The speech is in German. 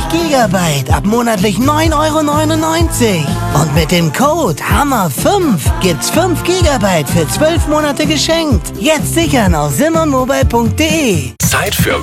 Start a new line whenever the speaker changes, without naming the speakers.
Gigabyte ab monatlich 9,99 €. Und mit dem Code HAMMER5 gibt's 5 Gigabyte für 12 Monate geschenkt. Jetzt sichern auf simonmobile.de.
Zeit für